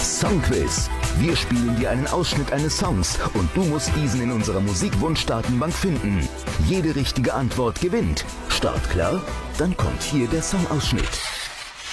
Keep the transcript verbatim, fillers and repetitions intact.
Songquiz. Wir spielen dir einen Ausschnitt eines Songs und du musst diesen in unserer Musikwunschdatenbank finden. Jede richtige Antwort gewinnt. Start klar? Dann kommt hier der Songausschnitt.